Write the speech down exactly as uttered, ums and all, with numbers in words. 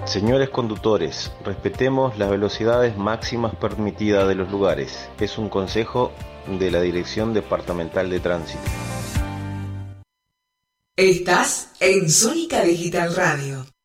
Señores conductores, respetemos las velocidades máximas permitidas de los lugares. Es un consejo de la Dirección Departamental de Tránsito. Estás en Sónica Digital Radio.